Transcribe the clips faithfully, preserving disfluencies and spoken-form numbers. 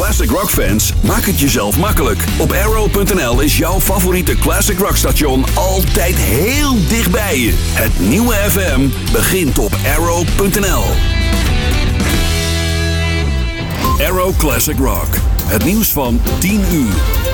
classic rock fans, maak het jezelf makkelijk. Op arrow punt n l is jouw favoriete classic rock station altijd heel dichtbij je. Het nieuwe F M begint op arrow punt n l. Arrow Classic Rock. Het nieuws van tien uur.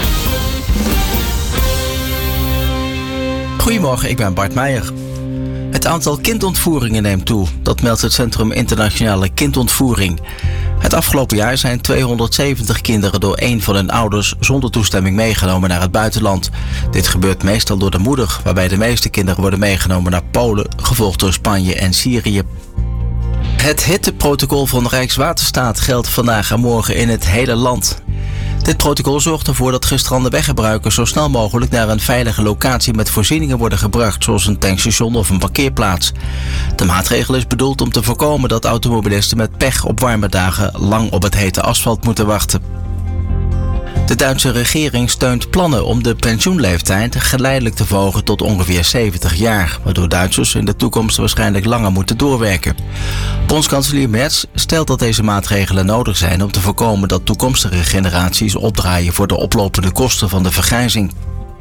Goedemorgen, ik ben Bart Meijer. Het aantal kindontvoeringen neemt toe. Dat meldt het Centrum Internationale Kindontvoering. Het afgelopen jaar zijn tweehonderdzeventig kinderen door één van hun ouders zonder toestemming meegenomen naar het buitenland. Dit gebeurt meestal door de moeder, waarbij de meeste kinderen worden meegenomen naar Polen, gevolgd door Spanje en Syrië. Het hitteprotocol van Rijkswaterstaat geldt vandaag en morgen in het hele land. Dit protocol zorgt ervoor dat gestrande weggebruikers zo snel mogelijk naar een veilige locatie met voorzieningen worden gebracht, zoals een tankstation of een parkeerplaats. De maatregel is bedoeld om te voorkomen dat automobilisten met pech op warme dagen lang op het hete asfalt moeten wachten. De Duitse regering steunt plannen om de pensioenleeftijd geleidelijk te verhogen tot ongeveer zeventig jaar, waardoor Duitsers in de toekomst waarschijnlijk langer moeten doorwerken. Bondskanselier Merz stelt dat deze maatregelen nodig zijn om te voorkomen dat toekomstige generaties opdraaien voor de oplopende kosten van de vergrijzing.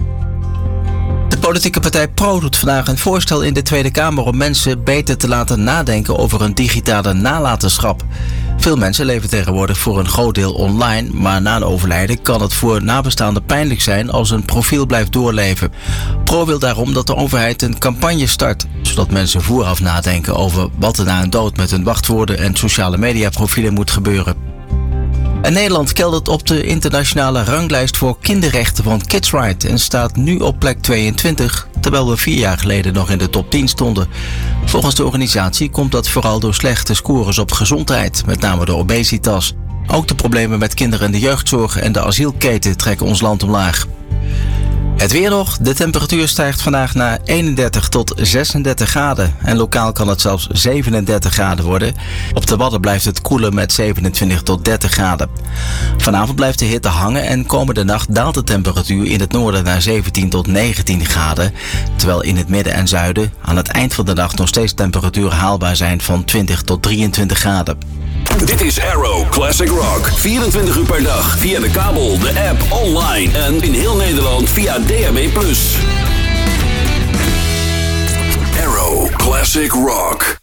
De politieke partij Pro doet vandaag een voorstel in de Tweede Kamer om mensen beter te laten nadenken over een digitale nalatenschap. Veel mensen leven tegenwoordig voor een groot deel online, maar na een overlijden kan het voor nabestaanden pijnlijk zijn als een profiel blijft doorleven. Pro wil daarom dat de overheid een campagne start, zodat mensen vooraf nadenken over wat er na een dood met hun wachtwoorden en sociale mediaprofielen moet gebeuren. En Nederland keldert op de internationale ranglijst voor kinderrechten van Kidsright en staat nu op plek tweeëntwintig, terwijl we vier jaar geleden nog in de top tien stonden. Volgens de organisatie komt dat vooral door slechte scores op gezondheid, met name door obesitas. Ook de problemen met kinderen in de jeugdzorg en de asielketen trekken ons land omlaag. Het weer nog. De temperatuur stijgt vandaag naar eenendertig tot zesendertig graden. En lokaal kan het zelfs zevenendertig graden worden. Op de Wadden blijft het koelen met zevenentwintig tot dertig graden. Vanavond blijft de hitte hangen en komende nacht daalt de temperatuur in het noorden naar zeventien tot negentien graden. Terwijl in het midden en zuiden aan het eind van de dag nog steeds temperaturen haalbaar zijn van twintig tot drieëntwintig graden. Dit is Arrow Classic Rock. vierentwintig uur per dag via de kabel, de app, online en in heel Nederland via D A B plus. Arrow Classic Rock.